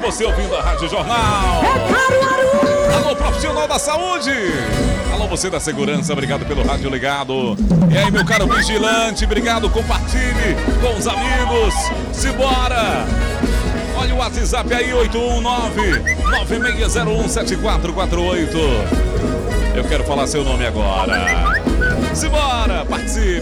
você ouvindo a Rádio Jornal. Alô, profissional da saúde. Alô, você da segurança, obrigado pelo rádio ligado. E aí, meu caro vigilante, obrigado, compartilhe com os amigos. Simbora. Olha o WhatsApp aí, 819-9601-7448. Eu quero falar seu nome agora. Simbora, participe.